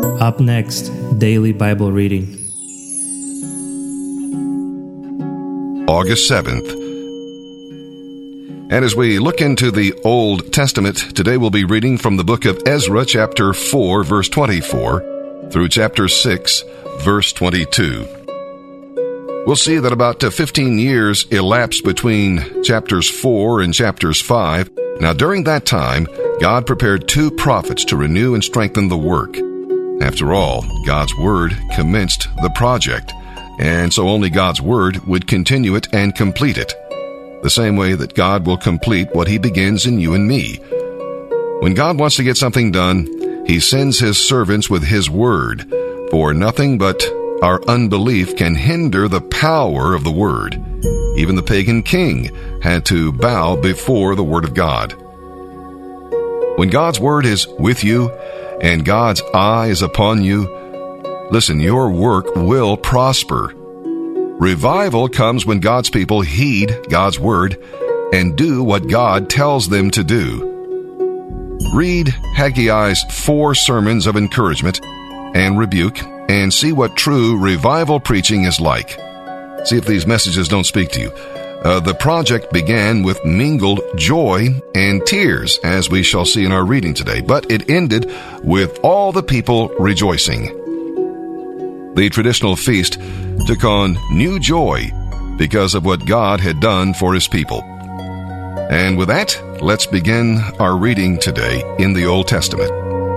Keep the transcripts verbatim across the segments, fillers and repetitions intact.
Up next, Daily Bible Reading. August seventh. And as we look into the Old Testament, today we'll be reading from the book of Ezra, chapter four, verse twenty-four, through chapter six, verse twenty-two. We'll see that about fifteen years elapsed between chapters four and chapters five. Now, during that time, God prepared two prophets to renew and strengthen the work. After all, God's Word commenced the project, and so only God's Word would continue it and complete it, the same way that God will complete what He begins in you and me. When God wants to get something done, He sends His servants with His Word, for nothing but our unbelief can hinder the power of the Word. Even the pagan king had to bow before the Word of God. When God's Word is with you and God's eye is upon you, listen, your work will prosper. Revival comes when God's people heed God's Word and do what God tells them to do. Read Haggai's four sermons of encouragement and rebuke and see what true revival preaching is like. See if these messages don't speak to you. Uh, the project began with mingled joy and tears, as we shall see in our reading today, but it ended with all the people rejoicing. The traditional feast took on new joy because of what God had done for His people. And with that, let's begin our reading today in the Old Testament.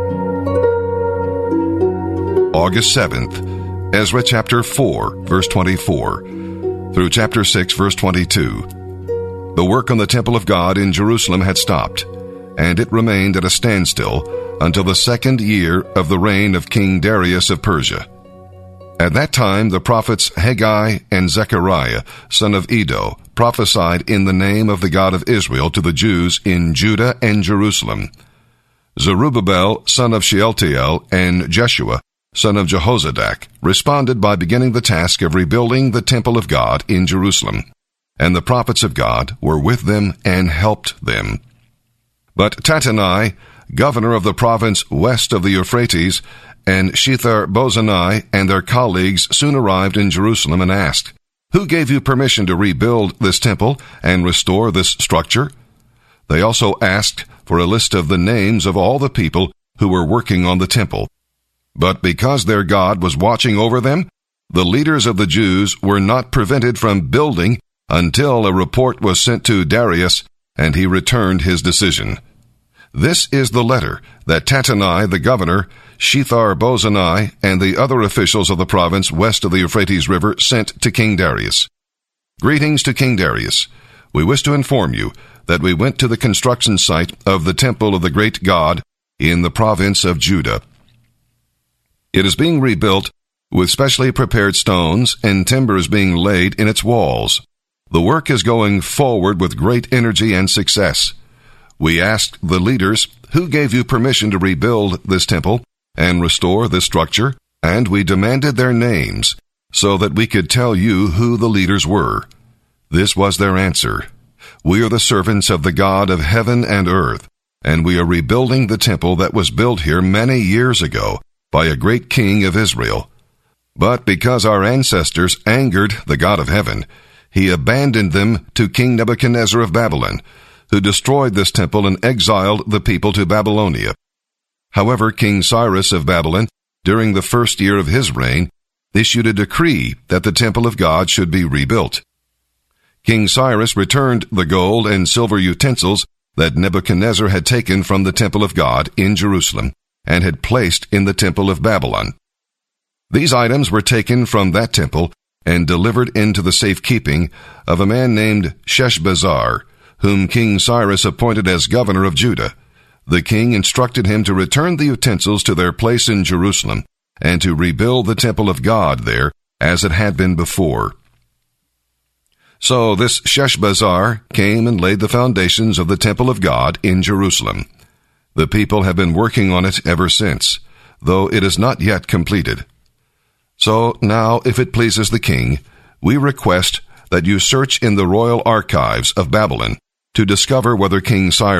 August seventh, Ezra chapter four, verse twenty-four, through chapter six, verse twenty-two. The work on the temple of God in Jerusalem had stopped, and it remained at a standstill until the second year of the reign of King Darius of Persia. At that time the prophets Haggai and Zechariah, son of Iddo, prophesied in the name of the God of Israel to the Jews in Judah and Jerusalem. Zerubbabel, son of Shealtiel, and Jeshua, son of Jehozadak, responded by beginning the task of rebuilding the temple of God in Jerusalem, and the prophets of God were with them and helped them. But Tattenai, governor of the province west of the Euphrates, and Shethar-Bozenai and their colleagues soon arrived in Jerusalem and asked, "Who gave you permission to rebuild this temple and restore this structure?" They also asked for a list of the names of all the people who were working on the temple. But because their God was watching over them, the leaders of the Jews were not prevented from building until a report was sent to Darius, and he returned his decision. This is the letter that Tattenai the governor, Shethar-Bozenai, and the other officials of the province west of the Euphrates River sent to King Darius. Greetings to King Darius. We wish to inform you that we went to the construction site of the temple of the great God in the province of Judah. It is being rebuilt with specially prepared stones, and timber is being laid in its walls. The work is going forward with great energy and success. We asked the leaders, "Who gave you permission to rebuild this temple and restore this structure?" And we demanded their names so that we could tell you who the leaders were. This was their answer: "We are the servants of the God of heaven and earth, and we are rebuilding the temple that was built here many years ago by a great king of Israel. But because our ancestors angered the God of heaven, He abandoned them to King Nebuchadnezzar of Babylon, who destroyed this temple and exiled the people to Babylonia. However, King Cyrus of Babylon, during the first year of his reign, issued a decree that the temple of God should be rebuilt. King Cyrus returned the gold and silver utensils that Nebuchadnezzar had taken from the temple of God in Jerusalem and had placed in the temple of Babylon. These items were taken from that temple and delivered into the safekeeping of a man named Sheshbazzar, whom King Cyrus appointed as governor of Judah. The king instructed him to return the utensils to their place in Jerusalem and to rebuild the temple of God there as it had been before. So this Sheshbazzar came and laid the foundations of the temple of God in Jerusalem. The people have been working on it ever since, though it is not yet completed. So now, if it pleases the king, we request that you search in the royal archives of Babylon to discover whether King Cyrus